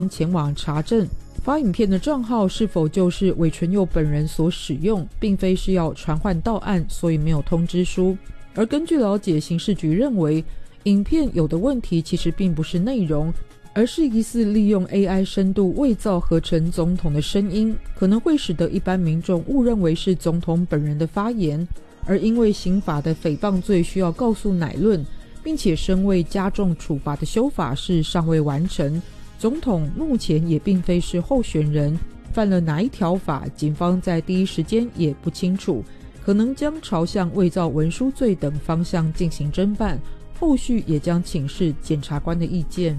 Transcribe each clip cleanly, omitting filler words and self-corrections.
前往查证发影片的账号是否就是韦纯佑本人所使用，并非是要传唤到案，所以没有通知书。而根据了解，刑事局认为影片有的问题其实并不是内容，而是疑似利用 AI 深度伪造合成总统的声音，可能会使得一般民众误认为是总统本人的发言。而因为刑法的诽谤罪需要告诉乃论，并且身为加重处罚的修法是尚未完成，总统目前也并非是候选人，犯了哪一条法，警方在第一时间也不清楚，可能将朝向伪造文书罪等方向进行侦办，后续也将请示检察官的意见。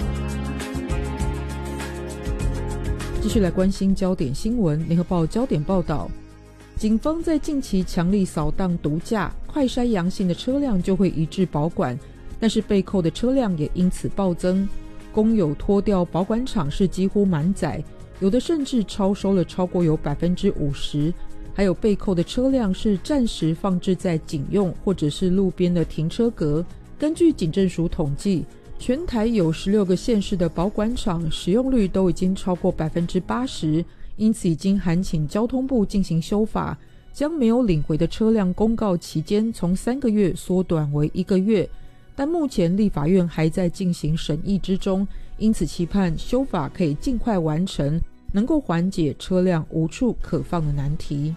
继续来关心焦点新闻，联合报焦点报道，警方在近期强力扫荡毒驾，快筛阳性的车辆就会移至保管，但是被扣的车辆也因此暴增。公有拖吊保管场是几乎满载，有的甚至超收了超过有 50%， 还有被扣的车辆是暂时放置在警用或者是路边的停车格。根据警政署统计，全台有16个县市的保管场使用率都已经超过 80%， 因此已经函请交通部进行修法，将没有领回的车辆公告期间从3个月缩短为1个月。但目前立法院还在进行审议之中，因此期盼修法可以尽快完成，能够缓解车辆无处可放的难题。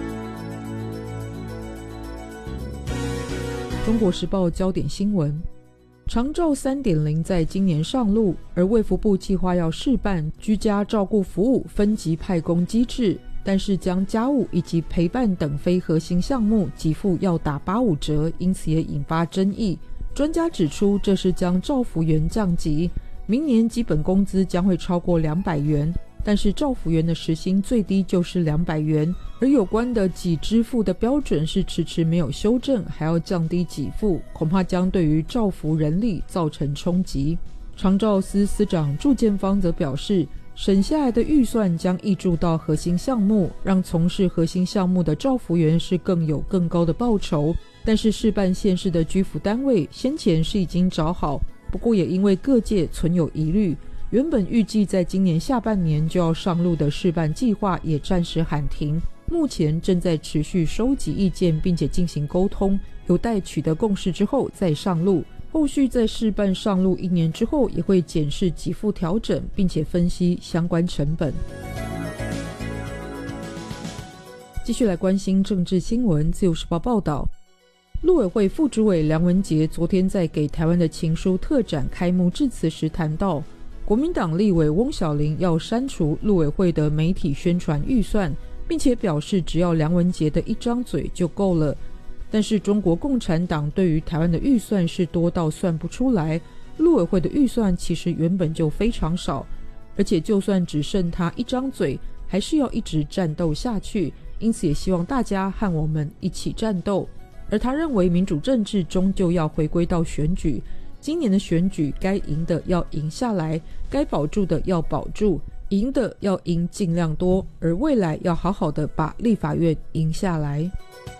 中国时报焦点新闻，长照 3.0 在今年上路，而卫福部计划要试办居家照顾服务分级派工机制，但是将家务以及陪伴等非核心项目给付要打85折，因此也引发争议。专家指出，这是将照服员降级，明年基本工资将会超过200元，但是照服员的时薪最低就是200元，而有关的给支付的标准是迟迟没有修正，还要降低给付，恐怕将对于照服人力造成冲击。长照司司长祝建芳则表示，省下来的预算将挹注到核心项目，让从事核心项目的照服员是更有更高的报酬。但是试办县市的居服单位先前是已经找好，不过也因为各界存有疑虑，原本预计在今年下半年就要上路的试办计划也暂时喊停，目前正在持续收集意见并且进行沟通，有待取得共识之后再上路。后续在试办上路1年之后，也会检视给付调整，并且分析相关成本。继续来关心政治新闻，自由时报报道，陆委会副主委梁文杰昨天在给台湾的情书特展开幕致辞时谈到，国民党立委翁小玲要删除陆委会的媒体宣传预算，并且表示只要梁文杰的一张嘴就够了。但是中国共产党对于台湾的预算是多到算不出来，陆委会的预算其实原本就非常少，而且就算只剩他一张嘴，还是要一直战斗下去，因此也希望大家和我们一起战斗。而他认为民主政治终究要回归到选举，今年的选举该赢的要赢下来，该保住的要保住，赢的要赢尽量多，而未来要好好的把立法院赢下来。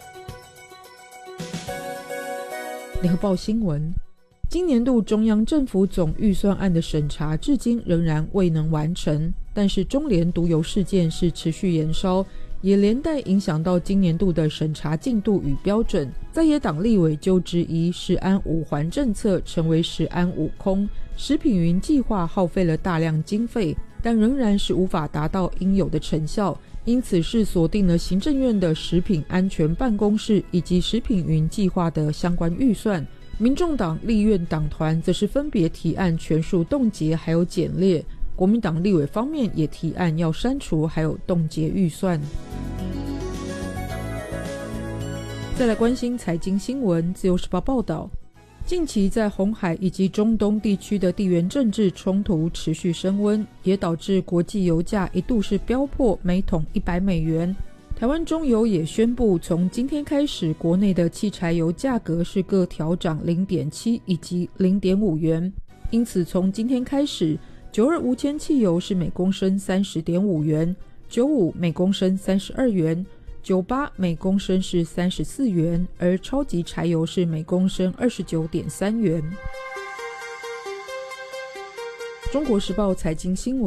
联合报新闻，今年度中央政府总预算案的审查至今仍然未能完成，但是中联毒油事件是持续延烧，也连带影响到今年度的审查进度与标准。在野党立委就质疑食安5环政策成为食安5空，食品云计划耗费了大量经费，但仍然是无法达到应有的成效，因此是锁定了行政院的食品安全办公室以及食品云计划的相关预算。民众党立院党团则是分别提案全数冻结还有减列，国民党立委方面也提案要删除还有冻结预算。再来关心财经新闻，自由时报报道，近期在红海以及中东地区的地缘政治冲突持续升温，也导致国际油价一度是飙破每桶100美元。台湾中油也宣布，从今天开始，国内的汽柴油价格是各调涨 0.7 以及 0.5 元。因此从今天开始，92无铅汽油是每公升 30.5 元，95每公升32元，98每公升是34元，而超级柴油是每公升 29.3 元。 中国时报财经新闻